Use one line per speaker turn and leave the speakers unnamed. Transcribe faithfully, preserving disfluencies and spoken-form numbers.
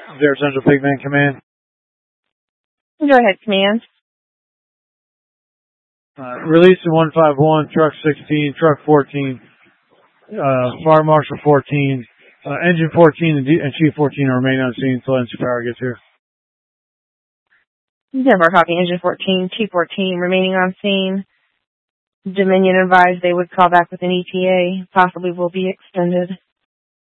There, Central Pigman Command.
Go ahead, Command.
Uh, release in one five one, truck sixteen, truck fourteen, uh, fire marshal fourteen, uh, engine fourteen, and, D- and chief fourteen are remaining on scene until engine power gets here.
Denver copy, engine fourteen, chief fourteen remaining on scene. Dominion advised they would call back with an E T A, possibly will be extended.